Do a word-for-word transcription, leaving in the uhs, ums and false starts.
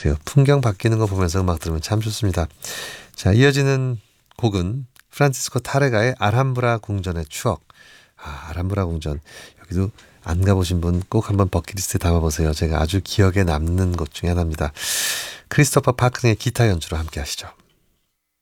그래요. 풍경 바뀌는 거 보면서 음악 들으면 참 좋습니다. 자, 이어지는 곡은 프란치스코 타레가의 알함브라 궁전의 추억. 아, 알함브라 궁전. 여기도 안 가보신 분 꼭 한번 버킷리스트에 담아보세요. 제가 아주 기억에 남는 곳 중에 하나입니다. 크리스토퍼 파크의 기타 연주로 함께 하시죠.